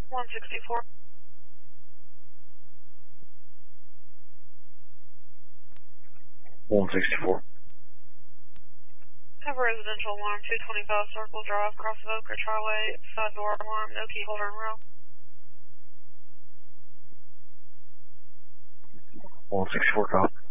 164. Have a residential alarm, 225 Circle Drive, Cross of Oak Ridge Highway, side door alarm, no key holder and row. 164, copy.